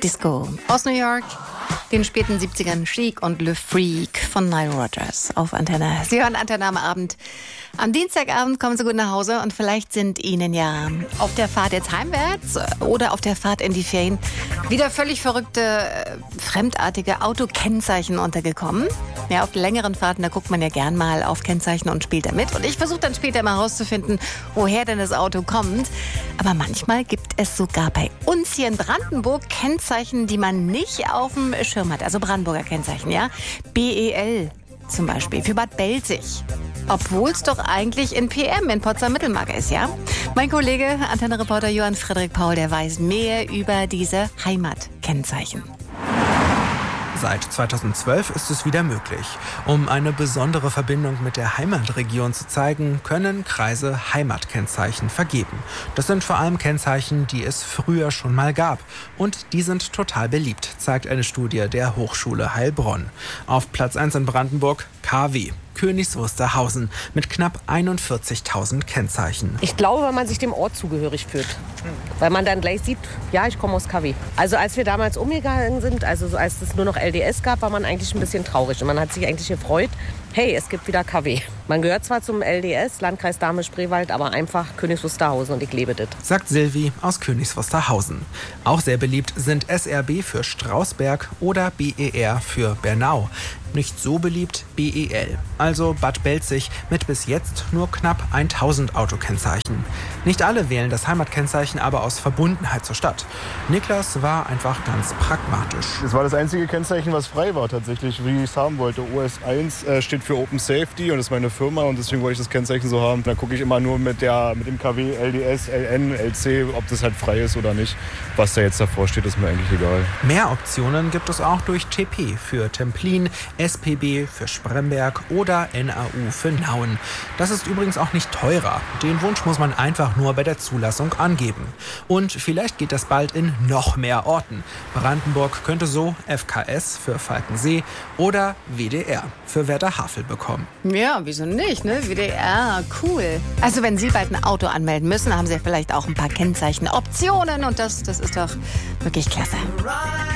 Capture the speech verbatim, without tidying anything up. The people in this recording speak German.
Disco aus New York, den späten siebzigern, Chic und Le Freak von Nile Rodgers auf Antenne. Sie hören Antenne am Abend. Am Dienstagabend kommen Sie gut nach Hause und vielleicht sind Ihnen ja auf der Fahrt jetzt heimwärts oder auf der Fahrt in die Ferien wieder völlig verrückte, fremdartige Autokennzeichen untergekommen. Ja, auf längeren Fahrten, da guckt man ja gern mal auf Kennzeichen und spielt damit. Und ich versuche dann später mal herauszufinden, woher denn das Auto kommt. Aber manchmal gibt es sogar bei uns hier in Brandenburg Kennzeichen, die man nicht auf dem Schirm hat. Also Brandenburger Kennzeichen, ja. B E L zum Beispiel für Bad Belzig. Obwohl es doch eigentlich in P M in Potsdam-Mittelmark ist, ja? Mein Kollege, Antenne-Reporter Johann Frederik Paul, der weiß mehr über diese Heimatkennzeichen. Seit zweitausendzwölf ist es wieder möglich. Um eine besondere Verbindung mit der Heimatregion zu zeigen, können Kreise Heimatkennzeichen vergeben. Das sind vor allem Kennzeichen, die es früher schon mal gab. Und die sind total beliebt, zeigt eine Studie der Hochschule Heilbronn. Auf Platz eins in Brandenburg K W. Königs Wusterhausen mit knapp einundvierzigtausend Kennzeichen. Ich glaube, weil man sich dem Ort zugehörig fühlt. Weil man dann gleich sieht, ja, ich komme aus K W. Also als wir damals umgegangen sind, also so als es nur noch L D S gab, war man eigentlich ein bisschen traurig. Und man hat sich eigentlich gefreut, hey, es gibt wieder K W. Man gehört zwar zum L D S, Landkreis Dahme-Spreewald, aber einfach Königs Wusterhausen und ich lebe das. Sagt Silvi aus Königs Wusterhausen. Auch sehr beliebt sind S R B für Strausberg oder B E R für Bernau. Nicht so beliebt B E L, also Bad Belzig mit bis jetzt nur knapp tausend Autokennzeichen. Nicht alle wählen das Heimatkennzeichen aber aus Verbundenheit zur Stadt. Niklas war einfach ganz pragmatisch. Es war das einzige Kennzeichen, was frei war tatsächlich, wie ich es haben wollte. O S eins äh, steht für Open Safety und das ist meine Firma und deswegen wollte ich das Kennzeichen so haben. Da gucke ich immer nur mit, der, mit dem K W, L D S, L N, L C, ob das halt frei ist oder nicht. Was da jetzt davor steht, ist mir eigentlich egal. Mehr Optionen gibt es auch durch T P für Templin, S P B für Spremberg oder N A U für Nauen. Das ist übrigens auch nicht teurer. Den Wunsch muss man einfach nur bei der Zulassung angeben. Und vielleicht geht das bald in noch mehr Orten. Brandenburg könnte so F K S für Falkensee oder W D R für Werder-Havel bekommen. Ja, wieso nicht, ne? W D R, cool. Also wenn Sie bald ein Auto anmelden müssen, haben Sie vielleicht auch ein paar Kennzeichenoptionen und das, das ist doch wirklich klasse.